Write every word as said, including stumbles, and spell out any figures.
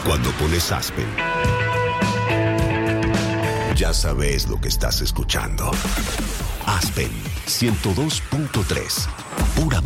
Cuando pones Aspen, ya sabes lo que estás escuchando. Aspen ciento dos punto tres, pura